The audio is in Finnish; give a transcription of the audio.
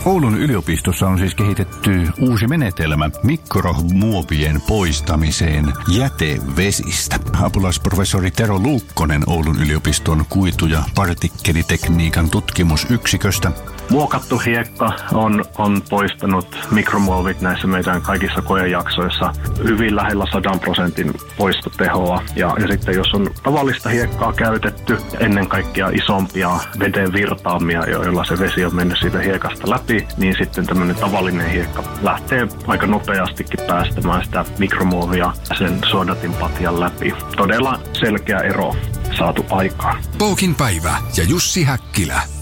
Oulun yliopistossa on siis kehitetty uusi menetelmä mikromuovien poistamiseen jätevesistä. Apulaisprofessori Tero Luukkonen Oulun yliopiston kuitu- ja partikkelitekniikan tutkimusyksiköstä. Muokattu hiekka on poistanut mikromuovit näissä meidän kaikissa koejaksoissa hyvin lähellä 100% poistotehoa. Ja sitten jos on tavallista hiekkaa käytetty, ennen kaikkea isompia veden virtaamia, joilla se vesi on mennyt siitä hiekasta läpi, niin sitten tämmöinen tavallinen hiekka lähtee aika nopeastikin päästämään sitä mikromuovia sen suodatin patjan läpi. Todella selkeä ero saatu aikaan. Poukin päivä ja Jussi Häkkilä.